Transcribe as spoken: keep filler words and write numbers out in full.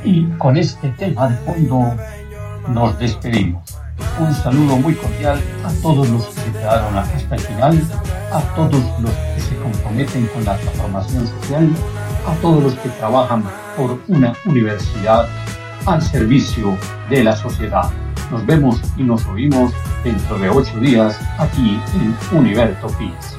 Y con este tema de fondo nos despedimos. Un saludo muy cordial a todos los que se quedaron hasta el final, a todos los que se comprometen con la transformación social, a todos los que trabajan por una universidad al servicio de la sociedad. Nos vemos y nos oímos dentro de ocho días aquí en Univerto P I S.